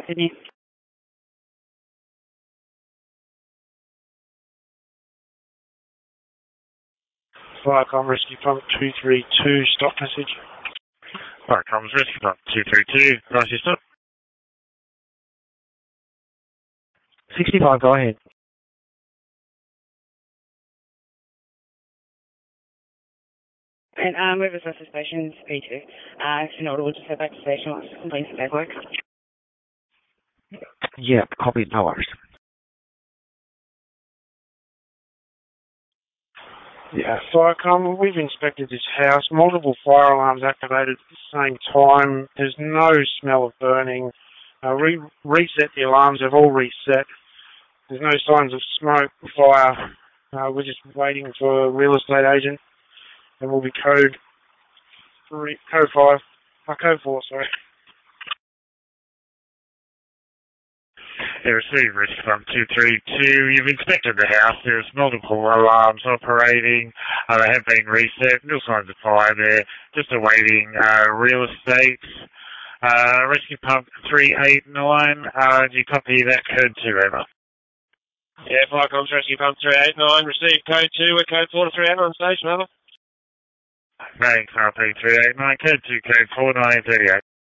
Sydney. Firecom Rescue Pump 232, stop message. Firecom's Rescue Pump 232, Grassy stop. 65, go ahead. And move us to stations P2. If you're not, we'll just head back to station once it's completed the paperwork. Yeah, copy, no worries. Yeah, Firecom, we've inspected this house. Multiple fire alarms activated at the same time. There's no smell of burning. Reset the alarms, they've all reset. There's no signs of smoke, fire. We're just waiting for a real estate agent, and we'll be code 4, sorry. Yeah, received Rescue Pump 232. You've inspected the house. There's multiple alarms operating. They have been reset. No signs of fire there. Just awaiting real estate. Rescue Pump 389. Do you copy that code 2, over? Yeah, Firecom's Rescue Pump 389. Received code 2. We're code 4 to 38 on station, over. Thanks, RP 389. Code 2, code 4, 938.